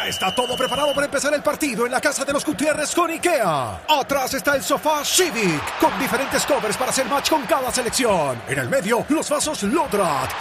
Ya está todo preparado para empezar el partido en la casa de los Gutiérrez con IKEA. Atrás está el sofá Civic, con diferentes covers para hacer match con cada selección. En el medio, los vasos Lodrat,